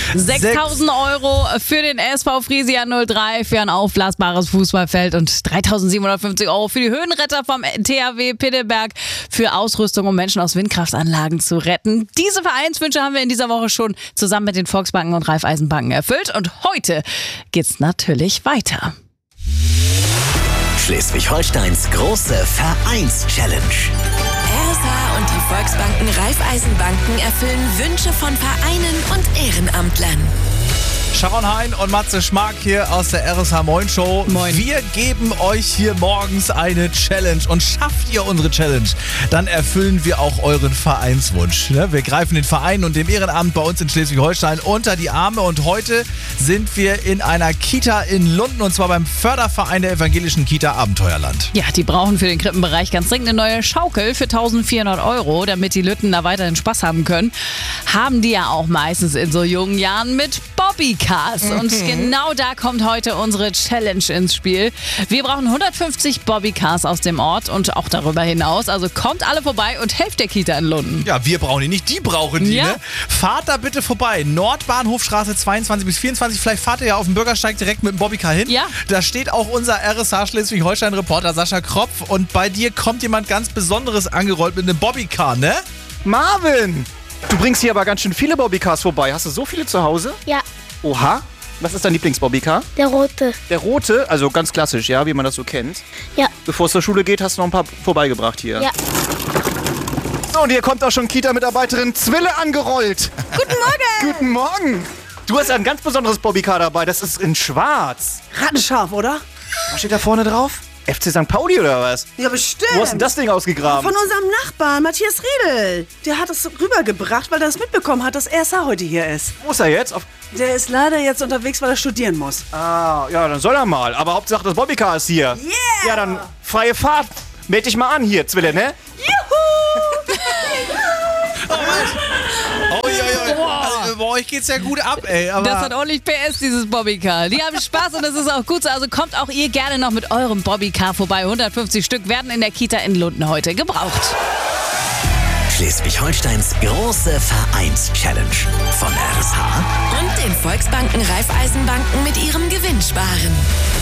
6.000 Euro für den SV Friesia 03 für ein aufblasbares Fußballfeld und 3.750 Euro für die Höhenretter vom THW Pittelberg für Ausrüstung, um Menschen aus Windkraftanlagen zu retten. Diese Vereinswünsche haben wir in dieser Woche schon zusammen mit den Volksbanken und Raiffeisenbanken erfüllt und heute geht's natürlich weiter. Schleswig-Holsteins große Vereins-Challenge. RSH und die Volksbanken Raiffeisenbanken erfüllen Wünsche von Vereinen und Ehrenamtlern. Sharon Hein und Matze Schmark hier aus der RSH Moin Show. Moin. Wir geben euch hier morgens eine Challenge und schafft ihr unsere Challenge, dann erfüllen wir auch euren Vereinswunsch. Wir greifen den Verein und dem Ehrenamt bei uns in Schleswig-Holstein unter die Arme und heute sind wir in einer Kita in Lunden und zwar beim Förderverein der evangelischen Kita Abenteuerland. Ja, die brauchen für den Krippenbereich ganz dringend eine neue Schaukel für 1.400 Euro, damit die Lütten da weiterhin Spaß haben können. Haben die ja auch meistens in so jungen Jahren mit Bobbycars. Und genau da kommt heute unsere Challenge ins Spiel. Wir brauchen 150 Bobbycars aus dem Ort und auch darüber hinaus. Also kommt alle vorbei und helft der Kita in Lunden. Ja, wir brauchen die nicht, die brauchen die, Ja. ne? Fahrt da bitte vorbei. Nordbahnhofstraße 22 bis 24. Vielleicht fahrt ihr ja auf dem Bürgersteig direkt mit dem Bobbycar hin. Ja. Da steht auch unser RSH Schleswig-Holstein-Reporter Sascha Kropf. Und bei dir kommt jemand ganz Besonderes angerollt mit einem Bobbycar, ne? Marvin! Du bringst hier aber ganz schön viele Bobbycars vorbei. Hast du so viele zu Hause? Ja, Oha. Was ist dein Lieblings-Bobbycar? der rote. Der rote, also ganz klassisch, ja, wie man das so kennt. Ja, Bevor es zur Schule geht, hast du noch ein paar vorbeigebracht hier. ja. So, und hier kommt auch schon Kita-Mitarbeiterin Zwille angerollt. Guten Morgen! Guten Morgen! Du hast ein ganz besonderes Bobbycar dabei, das ist in schwarz. Rattenscharf, oder? Was steht da vorne drauf? FC St. Pauli oder was? Ja, bestimmt. Wo hast du denn das Ding ausgegraben? Von unserem Nachbarn, Matthias Riedel. Der hat es rübergebracht, weil er es mitbekommen hat, dass RSH heute hier ist. Wo ist er jetzt? Der ist leider jetzt unterwegs, weil er studieren muss. Ah, ja, dann soll er mal. Aber Hauptsache das Bobbycar ist hier. Yeah! Ja, dann freie Fahrt. Meld dich mal an hier, Zwille, ne? Also, bei euch geht's ja gut ab, ey. Aber Das hat ordentlich PS, dieses Bobbycar. Die haben Spaß und das ist auch gut so. Also kommt auch ihr gerne noch mit eurem Bobbycar vorbei. 150 Stück werden in der Kita in Lunden heute gebraucht. Schleswig-Holsteins große Vereins-Challenge. Von RSH Und den Volksbanken Raiffeisenbanken mit ihrem Gewinnsparen.